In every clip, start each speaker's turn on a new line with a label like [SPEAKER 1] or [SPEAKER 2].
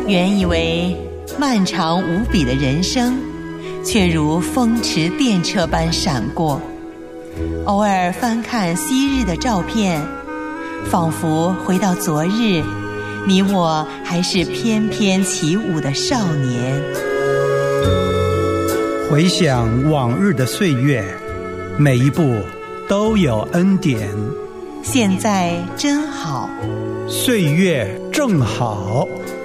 [SPEAKER 1] 原以为漫长无比的人生，却如风驰电掣般闪过。偶尔翻看昔日的照片，仿佛回到昨日，你我还是翩翩起舞的少年。
[SPEAKER 2] 回想往日的岁月，每一步都有恩典。
[SPEAKER 1] 现在真好，
[SPEAKER 2] 岁月正好。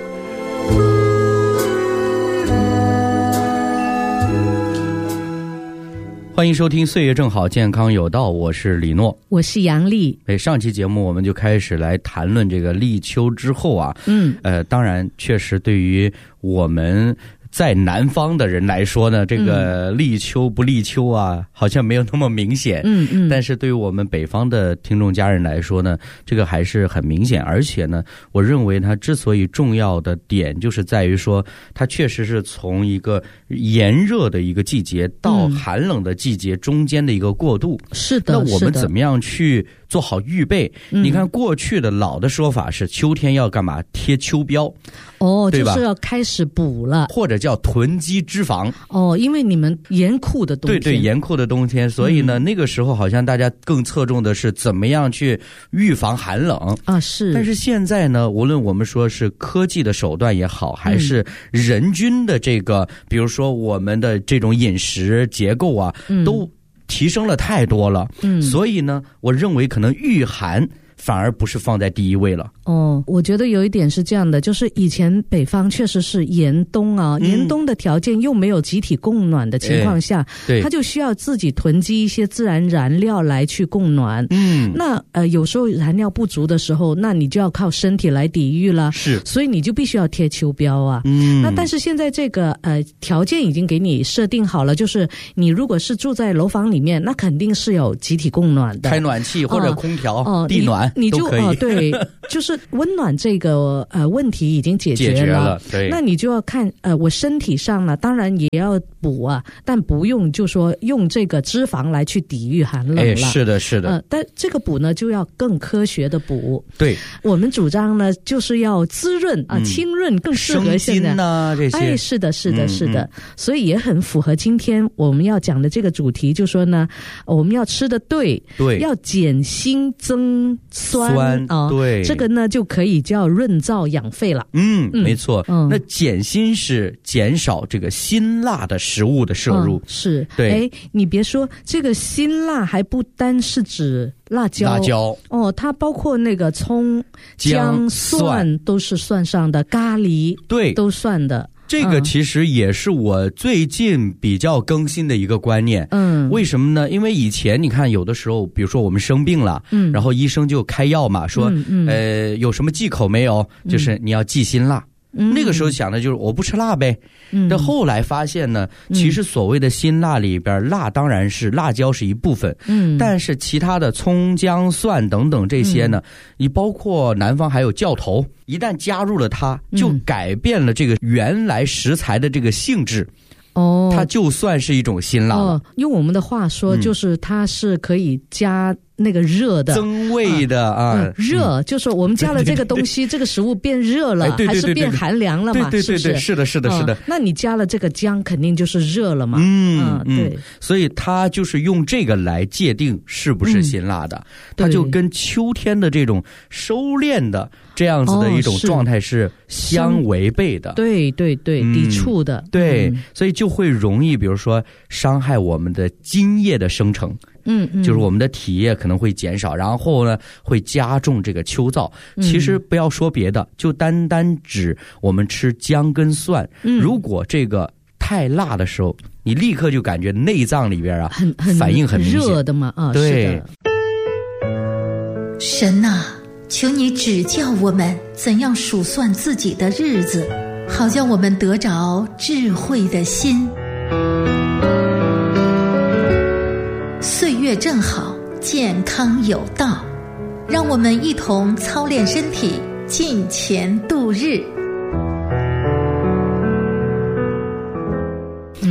[SPEAKER 3] 欢迎收听岁月正好健康有道，我是李诺，
[SPEAKER 4] 我是杨丽。
[SPEAKER 3] 上期节目我们就开始来谈论这个立秋之后啊，当然确实对于我们在南方的人来说呢，这个立秋不立秋啊，好像没有那么明显。但是对于我们北方的听众家人来说呢，这个还是很明显。而且呢，我认为它之所以重要的点，就是在于说，它确实是从一个炎热的一个季节到寒冷的季节中间的一个过渡。
[SPEAKER 4] 是的，
[SPEAKER 3] 那我们怎么样去做好预备？你看过去的老的说法是秋天要干嘛？贴秋膘。
[SPEAKER 4] 就是要开始补了，
[SPEAKER 3] 或者叫囤积脂肪。
[SPEAKER 4] 因为你们严酷的冬天。
[SPEAKER 3] 对，严酷的冬天，所以呢，那个时候好像大家更侧重的是怎么样去预防寒冷
[SPEAKER 4] 啊。是。
[SPEAKER 3] 但是现在呢，无论我们说是科技的手段也好，还是人均的这个，比如说我们的这种饮食结构啊，都提升了太多了。所以呢，我认为可能御寒反而不是放在第一位了。
[SPEAKER 4] 我觉得有一点是这样的，就是以前北方确实是严冬啊，严冬的条件又没有集体供暖的情况下，它就需要自己囤积一些自然燃料来去供暖。那有时候燃料不足的时候，那你就要靠身体来抵御了。
[SPEAKER 3] 是，
[SPEAKER 4] 所以你就必须要贴秋膘啊。那但是现在这个条件已经给你设定好了，就是你如果是住在楼房里面，那肯定是有集体供暖的，
[SPEAKER 3] 开暖气或者空调、地暖
[SPEAKER 4] 你就
[SPEAKER 3] 都可以。
[SPEAKER 4] 对，就是温暖这个问题已经解决了。
[SPEAKER 3] 对，
[SPEAKER 4] 那你就要看我身体上呢，当然也要补啊，但不用就说用这个脂肪来去抵御寒冷了。
[SPEAKER 3] 是的，是的。
[SPEAKER 4] 但这个补呢，就要更科学的补。
[SPEAKER 3] 对，
[SPEAKER 4] 我们主张呢，就是要滋润啊，清润更适合现在。
[SPEAKER 3] 生津啊，这些。
[SPEAKER 4] 是的，是的，是的。所以也很符合今天我们要讲的这个主题，就说呢，我们要吃的对，要减辛增酸啊。
[SPEAKER 3] 对，
[SPEAKER 4] 这个呢就可以叫润燥养肺了。
[SPEAKER 3] 没错。那减辛是减少这个辛辣的食物的摄入。
[SPEAKER 4] 是。
[SPEAKER 3] 对。
[SPEAKER 4] 你别说，这个辛辣还不单是指辣椒它包括那个葱、姜、蒜都是算上的，咖喱
[SPEAKER 3] 对都
[SPEAKER 4] 算的。
[SPEAKER 3] 这个其实也是我最近比较更新的一个观念。为什么呢？因为以前你看有的时候，比如说我们生病了，然后医生就开药嘛，说有什么忌口没有？就是你要忌辛辣。那个时候想的就是我不吃辣呗。但后来发现呢，其实所谓的辛辣里边，辣当然是辣椒是一部分，但是其他的葱姜蒜等等这些呢，你包括南方还有酵头，一旦加入了它，就改变了这个原来食材的这个性质。它就算是一种辛辣了。
[SPEAKER 4] 用我们的话说，就是它是可以加那个热的
[SPEAKER 3] 增味的
[SPEAKER 4] 热，就是我们加了这个东西，这个食物变热了，还是变寒凉了嘛？
[SPEAKER 3] 对，是的。
[SPEAKER 4] 那你加了这个姜，肯定就是热了嘛。对，
[SPEAKER 3] 所以它就是用这个来界定是不是辛辣的，它就跟秋天的这种收敛的这样子的一种状态是相违背的。
[SPEAKER 4] 对，抵触的。
[SPEAKER 3] 对，所以就会容易，比如说伤害我们的津液的生成。就是我们的体液可能会减少，然后呢会加重这个秋燥。其实不要说别的，就单单指我们吃姜跟蒜，如果这个太辣的时候，你立刻就感觉内脏里边很反应很明显，
[SPEAKER 4] 热的嘛。
[SPEAKER 3] 对。
[SPEAKER 5] 神啊，求你指教我们怎样数算自己的日子，好叫我们得着智慧的心。岁月正好，健康有道，让我们一同操练身体，尽前度日。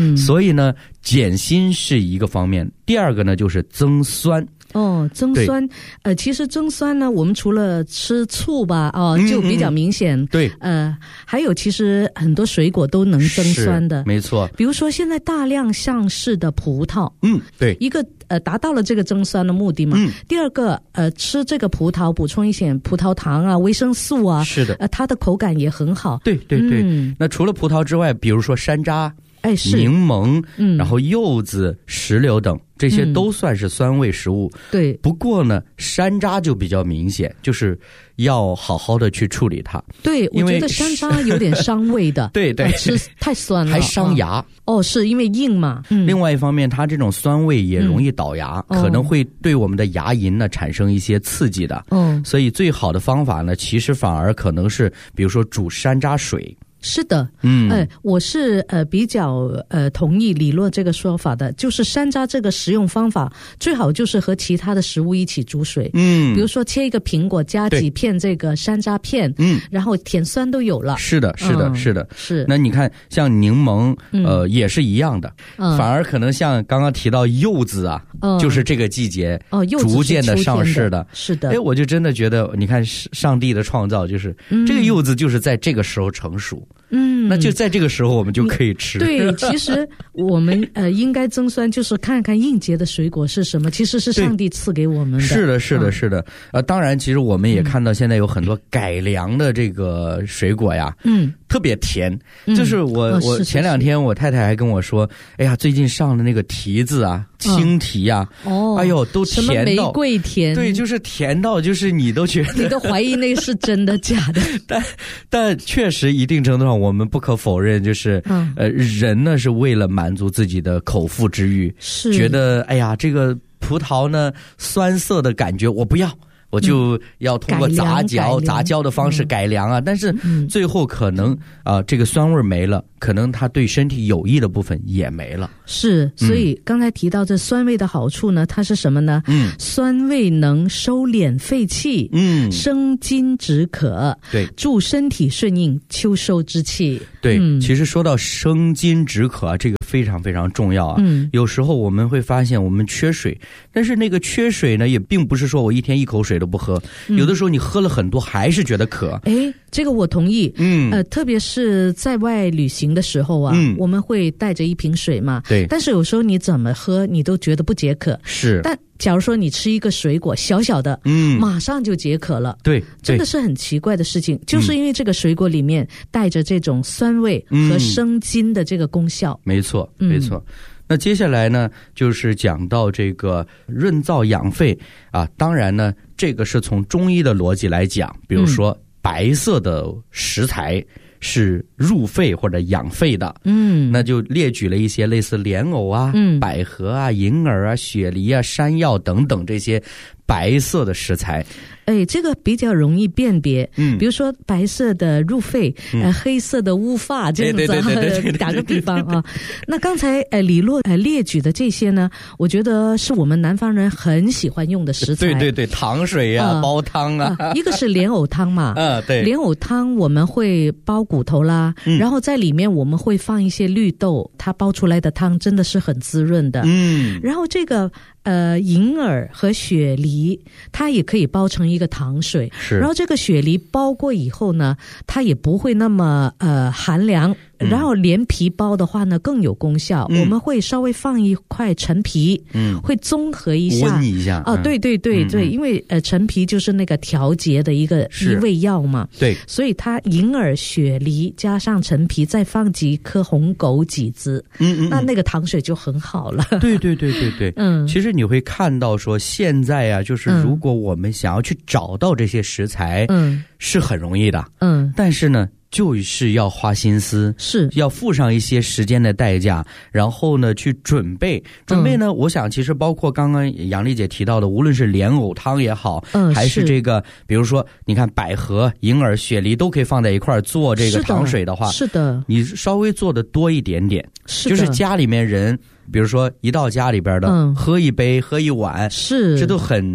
[SPEAKER 3] 所以呢减辛是一个方面，第二个呢就是增酸。
[SPEAKER 4] 增酸，其实增酸呢，我们除了吃醋吧，就比较明显。
[SPEAKER 3] 对，
[SPEAKER 4] 还有其实很多水果都能增酸的，
[SPEAKER 3] 没错。
[SPEAKER 4] 比如说现在大量上市的葡萄，
[SPEAKER 3] 对，
[SPEAKER 4] 一个达到了这个增酸的目的嘛。第二个吃这个葡萄补充一些葡萄糖啊、维生素啊，
[SPEAKER 3] 是的，
[SPEAKER 4] 它的口感也很好。
[SPEAKER 3] 对对对。那除了葡萄之外，比如说山楂、柠檬，然后柚子、石榴等，这些都算是酸味食物。
[SPEAKER 4] 对，
[SPEAKER 3] 不过呢，山楂就比较明显，就是要好好的去处理它。
[SPEAKER 4] 对，我觉得山楂有点伤胃的。
[SPEAKER 3] 对对，
[SPEAKER 4] 吃太酸了，
[SPEAKER 3] 还伤牙。
[SPEAKER 4] 是因为硬嘛。
[SPEAKER 3] 另外一方面，它这种酸味也容易倒牙，可能会对我们的牙龈呢产生一些刺激的。所以最好的方法呢，其实反而可能是，比如说煮山楂水。
[SPEAKER 4] 是的，我是比较同意李洛这个说法的，就是山楂这个食用方法最好就是和其他的食物一起煮水，比如说切一个苹果加几片这个山楂片，然后甜酸都有了。
[SPEAKER 3] 是的，是的，是的，
[SPEAKER 4] 是。
[SPEAKER 3] 那你看像柠檬，也是一样的，反而可能像刚刚提到柚子啊，就是这个季节逐渐的上市的，
[SPEAKER 4] 是的。
[SPEAKER 3] 我就真的觉得，你看上帝的创造就是这个柚子就是在这个时候成熟。那就在这个时候我们就可以吃。
[SPEAKER 4] 对，其实我们应该增酸，就是看看应节的水果是什么，其实是上帝赐给我们的。
[SPEAKER 3] 是的，是的，是的。当然，其实我们也看到现在有很多改良的这个水果呀，特别甜。就是我前两天我太太还跟我说，哎呀，最近上的那个提子啊，青提啊，哎呦，都甜到
[SPEAKER 4] 什么玫瑰甜，
[SPEAKER 3] 对，就是甜到就是你都觉得
[SPEAKER 4] 你都怀疑那个是真的假的。
[SPEAKER 3] 但确实一定程度上我们不可否认，就是人呢是为了满足自己的口腹之欲，是觉得哎呀这个葡萄呢酸涩的感觉我不要，我就要通过杂交的方式改良啊，但是最后可能这个酸味没了，可能它对身体有益的部分也没了。
[SPEAKER 4] 是，所以刚才提到这酸味的好处呢，它是什么呢？酸味能收敛肺气，生津止渴，对，助身体顺应秋收之气。
[SPEAKER 3] 对，其实说到生津止渴啊，这个非常非常重要啊。有时候我们会发现我们缺水，但是那个缺水呢，也并不是说我一天一口水都不喝，有的时候你喝了很多还是觉得渴。
[SPEAKER 4] 这个我同意。特别是在外旅行的时候啊，我们会带着一瓶水嘛。对。但是有时候你怎么喝，你都觉得不解渴。
[SPEAKER 3] 是。
[SPEAKER 4] 但假如说你吃一个水果小小的，马上就解渴了。
[SPEAKER 3] 对。
[SPEAKER 4] 真的是很奇怪的事情，就是因为这个水果里面带着这种酸味和生津的这个功效。
[SPEAKER 3] 没错，没错。那接下来呢，就是讲到这个润燥养肺啊。当然呢，这个是从中医的逻辑来讲，比如说白色的食材是入肺或者养肺的，那就列举了一些类似莲藕啊、百合啊、银耳啊、雪梨啊、山药等等这些白色的食材。
[SPEAKER 4] 这个比较容易辨别，比如说白色的入肺，黑色的乌发这样子，打个比方啊。那刚才李洛列举的这些呢，我觉得是我们南方人很喜欢用的食材。
[SPEAKER 3] 对对对，糖水啊，煲汤啊，
[SPEAKER 4] 一个是莲藕汤嘛，
[SPEAKER 3] 对，
[SPEAKER 4] 莲藕汤我们会煲骨头啦，然后在里面我们会放一些绿豆，它煲出来的汤真的是很滋润的。然后这个银耳和雪梨，它也可以煲成一个糖水。是。然后这个雪梨煲过以后呢，它也不会那么寒凉。然后连皮煲的话呢更有功效，我们会稍微放一块陈皮，会综合一下，
[SPEAKER 3] 温一下。
[SPEAKER 4] 对对对对，因为陈皮就是那个调节的一味药嘛。对。所以它银耳、雪梨加上陈皮，再放几颗红枸杞子，那个糖水就很好了。
[SPEAKER 3] 对对对对对。其实你会看到说现在啊，就是如果我们想要去找到这些食材，是很容易的。但是呢，就是要花心思，是要付上一些时间的代价，然后呢去准备呢，我想其实包括刚刚杨丽姐提到的，无论是莲藕汤也好，还是这个比如说你看百合、银耳、雪梨都可以放在一块做这个糖水的话，
[SPEAKER 4] 是的，
[SPEAKER 3] 你稍微做的多一点点，就是家里面人比如说一到家里边的，喝一杯喝一碗，是这都很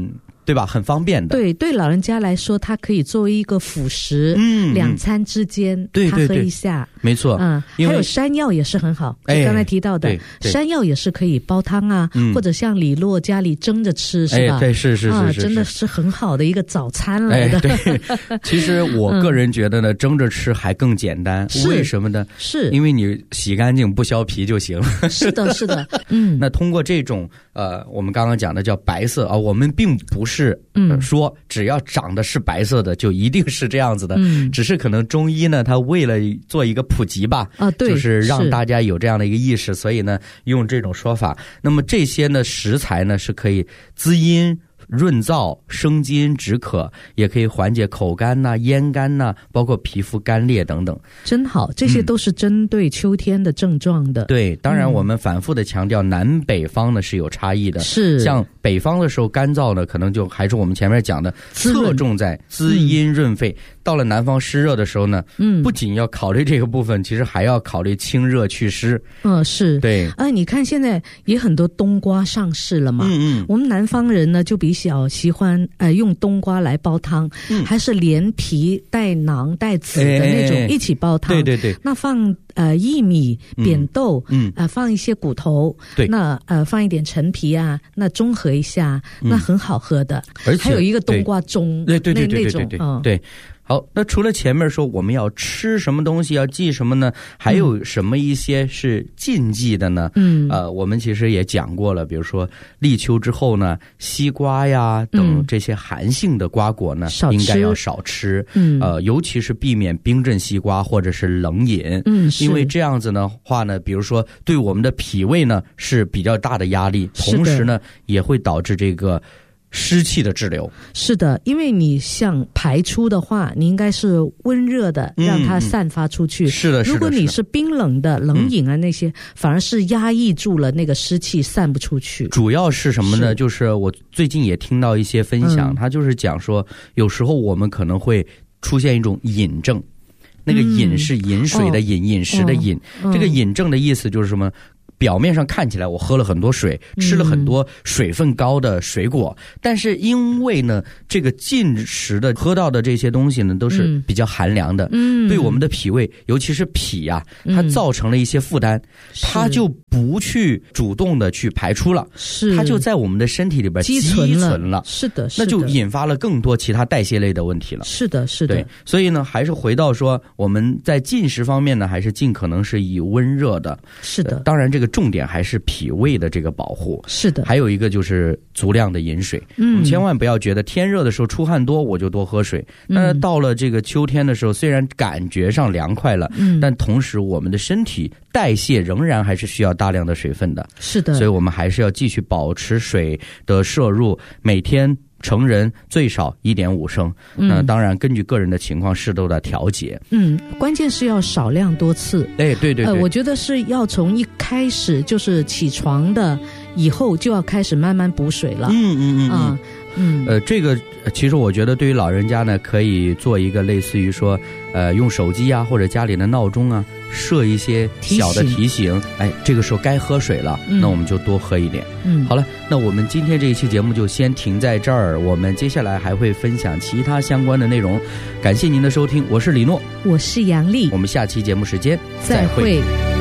[SPEAKER 3] 对吧？很方便的。
[SPEAKER 4] 对老人家来说，它可以作为一个辅食，2餐之间他喝一下，
[SPEAKER 3] 没错。
[SPEAKER 4] 还有山药也是很好，就刚才提到的山药也是可以煲汤啊，或者像李洛家里蒸着吃，是吧？
[SPEAKER 3] 对，是，
[SPEAKER 4] 真的是很好的一个早餐来的。
[SPEAKER 3] 对，其实我个人觉得呢，蒸着吃还更简单。为什么呢？是因为你洗干净不削皮就行了。
[SPEAKER 4] 是的。
[SPEAKER 3] 那通过这种我们刚刚讲的叫白色啊，我们并不是说只要长得是白色的就一定是这样子的，只是可能中医呢，它为了做一个普及吧，
[SPEAKER 4] 对，
[SPEAKER 3] 就是让大家有这样的一个意识，所以呢用这种说法。那么这些呢食材呢是可以滋阴润燥、生津止渴，也可以缓解口干呐、咽干呐，包括皮肤干裂等等。
[SPEAKER 4] 真好，这些都是针对秋天的症状的。
[SPEAKER 3] 对，当然我们反复的强调，南北方呢是有差异的。
[SPEAKER 4] 是，
[SPEAKER 3] 像北方的时候干燥呢，可能就还是我们前面讲的，侧重在滋阴润肺。到了南方湿热的时候呢，不仅要考虑这个部分，其实还要考虑清热祛湿。
[SPEAKER 4] 是，
[SPEAKER 3] 对。
[SPEAKER 4] 你看现在也很多冬瓜上市了嘛。我们南方人呢就比较喜欢用冬瓜来煲汤，还是连皮带囊带籽的那种一起煲汤。
[SPEAKER 3] 对。
[SPEAKER 4] 那放薏米、扁豆，放一些骨头，
[SPEAKER 3] 对，
[SPEAKER 4] 那放一点陈皮啊，那中和一下，那很好喝的。而且还有一个冬瓜盅，
[SPEAKER 3] 对，对。好，那除了前面说我们要吃什么东西要忌什么呢？还有什么一些是禁忌的呢？我们其实也讲过了，比如说立秋之后呢，西瓜呀等这些寒性的瓜果呢，应该要少吃。尤其是避免冰镇西瓜或者是冷饮。因为这样子的话呢，比如说对我们的脾胃呢是比较大的压力，同时呢也会导致这个湿气的滞留。
[SPEAKER 4] 是的，因为你想排出的话，你应该是温热的，让它散发出去。
[SPEAKER 3] 是的。
[SPEAKER 4] 如果你是冰冷的冷饮啊那些，反而是压抑住了那个湿气，散不出去。
[SPEAKER 3] 主要是什么呢？就是我最近也听到一些分享，他就是讲说，有时候我们可能会出现一种饮症。那个饮是饮水的饮，饮食的饮。这个饮症的意思就是什么？表面上看起来我喝了很多水，吃了很多水分高的水果，但是因为呢这个进食的喝到的这些东西呢都是比较寒凉的，对我们的脾胃尤其是脾啊，它造成了一些负担，它就不去主动的去排出了，它就在我们的身体里边积存了。
[SPEAKER 4] 是的，
[SPEAKER 3] 那就引发了更多其他代谢类的问题了。
[SPEAKER 4] 是的。
[SPEAKER 3] 对，所以呢还是回到说我们在进食方面呢还是尽可能是以温热的。
[SPEAKER 4] 是的，
[SPEAKER 3] 当然这个重点还是脾胃的这个保护。
[SPEAKER 4] 是的，
[SPEAKER 3] 还有一个就是足量的饮水。我们千万不要觉得天热的时候出汗多我就多喝水。那到了这个秋天的时候，虽然感觉上凉快了，但同时我们的身体代谢仍然还是需要大量的水分的。
[SPEAKER 4] 是的，
[SPEAKER 3] 所以我们还是要继续保持水的摄入，每天成人最少1.5升。那当然根据个人的情况适度的调节。
[SPEAKER 4] 关键是要少量多次。
[SPEAKER 3] 对。
[SPEAKER 4] 我觉得是要从一开始就是起床的以后就要开始慢慢补水了。
[SPEAKER 3] 这个其实我觉得对于老人家呢，可以做一个类似于说用手机啊或者家里的闹钟啊设一些小的提醒，这个时候该喝水了，那我们就多喝一点。好了，那我们今天这一期节目就先停在这儿，我们接下来还会分享其他相关的内容。感谢您的收听，我是李诺，
[SPEAKER 4] 我是杨丽，
[SPEAKER 3] 我们下期节目时间
[SPEAKER 4] 再会。